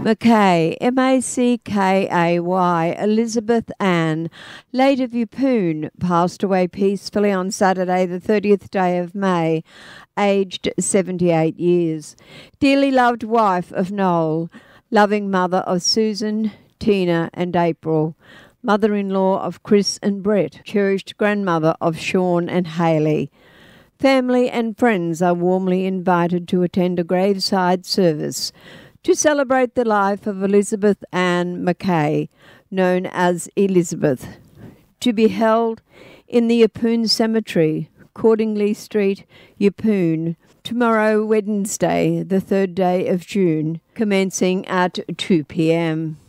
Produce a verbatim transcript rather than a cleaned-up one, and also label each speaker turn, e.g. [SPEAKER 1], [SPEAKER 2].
[SPEAKER 1] Mackay, M A C K A Y, Elizabeth Ann, late of Yeppoon, passed away peacefully on Saturday the thirtieth day of May, aged seventy-eight years. Dearly loved wife of Noel, loving mother of Susan, Tina and April, mother-in-law of Chris and Brett, cherished grandmother of Sean and Hayley. Family and friends are warmly invited to attend a graveside service to celebrate the life of Elizabeth Ann Mackay, known as Elizabeth, to be held in the Yeppoon Cemetery, Cordingley Street, Yeppoon, tomorrow, Wednesday, the third day of June, commencing at two p m